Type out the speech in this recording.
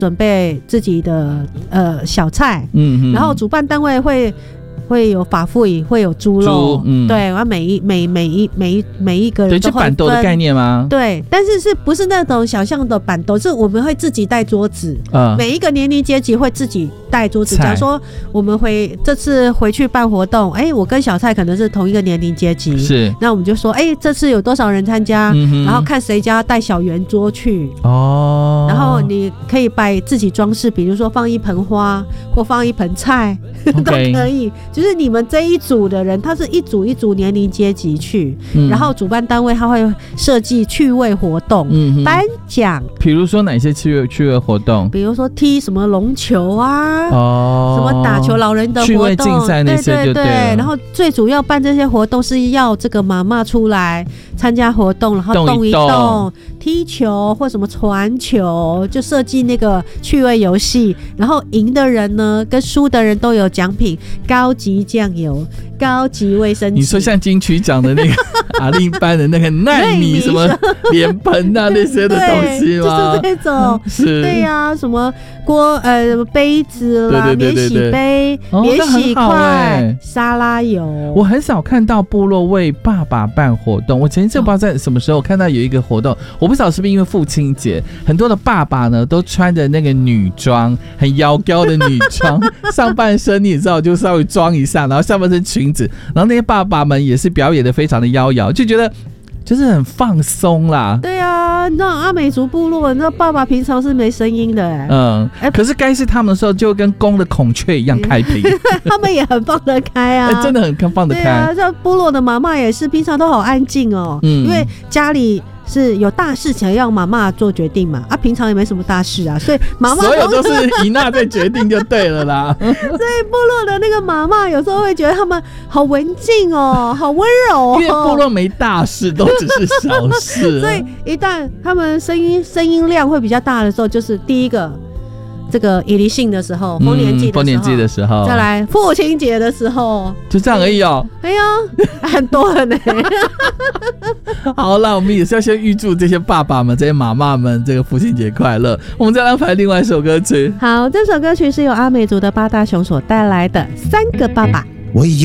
准备自己的小菜，然后主办单位会有法妇，会有猪肉，对，然后每一个人都会分，对， 就板豆的概念吗？ 对，但是不是那种小巷的板豆，是我们会自己带桌子，每一个年龄阶级会自己带桌子。假如说我们这次回去办活动，我跟小蔡可能是同一个年龄阶级， 是， 那我们就说，这次有多少人参加，然后看谁家带小圆桌去，然后你可以摆自己装饰，比如说放一盆花或放一盆菜都可以。就是你们这一组的人，他是一组一组年龄阶级去，然后主办单位他会设计趣味活动，颁奖。比如说哪些趣味活动？ 比如说踢什么龙球啊，什么打球老人的活动， 趣味竞赛那些就对了。 然后最主要办这些活动是要这个妈妈出来参加活动，然后动一动，踢球或什么传球，就设计那个趣味游戏。然后赢的人呢，跟输的人都有奖品，高级酱油、高级卫生纸。 你说像金曲奖的那个阿令班的那个奈米什么脸盆啊那些的东西吗？ 就是这种， 是， 对呀，什么杯子啦，免洗杯、免洗筷、沙拉油。 我很少看到部落为爸爸办活动。我前一阵不知道在什么时候看到有一个活动，我不知道是不是因为父亲节，很多的爸爸呢都穿着那个女装，很妖娇的女装，上半身你也知道就稍微装一下，然后下半身裙子，然后那些爸爸们也是表演的非常的妖娆，就觉得就是很放松啦。 对啊，那阿美族部落，那爸爸平常是没声音的可是该是他们的时候，就跟公的孔雀一样开屏， 他们也很放得开啊， 真的很放得开。对啊，像部落的妈妈也是，平常都好安静哦，因为家里是有大事情要妈妈做决定嘛，平常也没什么大事啊，所以妈妈所有都是姨娜在决定就对了啦。 所以部落的那个妈妈有时候会觉得他们好文静哦，好温柔因为部落没大事，都只是小事。 所以一旦他们声音量会比较大的时候，就是第一个这个以离性的时候，丰年祭的时候，再来父亲节的时候， 就这样而已哦。 哎呀，很多了呢。 好了，我们也是要先预祝这些爸爸们、这些妈妈们这个父亲节快乐。我们再安排另外一首歌曲。 好，这首歌曲是由阿美族的八大熊所带来的《三个爸爸》。